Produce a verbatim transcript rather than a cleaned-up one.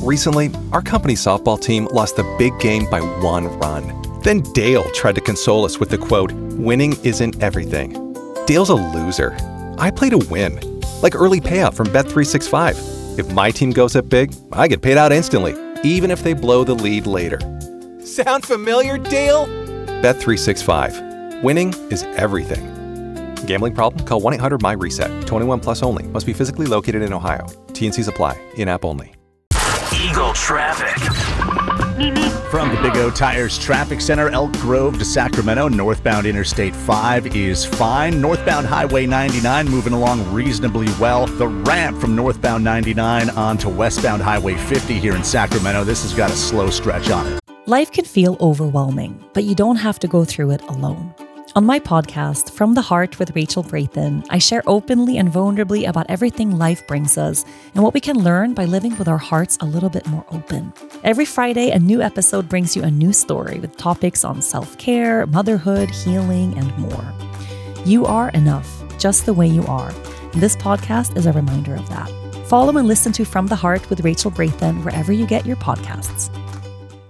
Recently, our company's softball team lost the big game by one run. Then Dale tried to console us with the quote, "Winning isn't everything." Dale's a loser. I play to win. Like early payout from Bet three sixty-five. If my team goes up big, I get paid out instantly, even if they blow the lead later. Sound familiar, Dale? Bet three sixty-five. Winning is everything. Gambling problem? Call one eight hundred M Y reset. twenty-one plus only. Must be physically located in Ohio. T and Cs apply. In-app only. Eagle Traffic. From the Big O Tires Traffic Center, Elk Grove to Sacramento, northbound Interstate five is fine. Northbound Highway ninety-nine moving along reasonably well. The ramp from northbound ninety-nine onto westbound Highway fifty here in Sacramento, this has got a slow stretch on it. Life can feel overwhelming, but you don't have to go through it alone. On my podcast, From the Heart with Rachel Brathen, I share openly and vulnerably about everything life brings us and what we can learn by living with our hearts a little bit more open. Every Friday, a new episode brings you a new story with topics on self-care, motherhood, healing, and more. You are enough, just the way you are. And this podcast is a reminder of that. Follow and listen to From the Heart with Rachel Brathen wherever you get your podcasts.